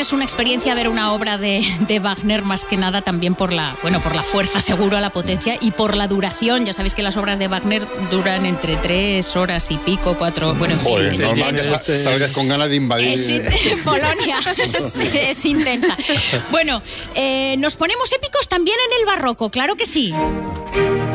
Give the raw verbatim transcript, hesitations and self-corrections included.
es una experiencia ver una obra de, de Wagner, más que nada también por la, bueno, por la fuerza, seguro, la potencia y por la duración. Ya sabéis que las obras de Wagner duran entre tres horas y pico, cuatro, bueno, en fin. Joder, Es normal que intenso. salgas con ganas de invadir. Es in- Polonia, es, es intensa. Bueno, eh, nos ponemos épicos también en el barroco, claro que sí.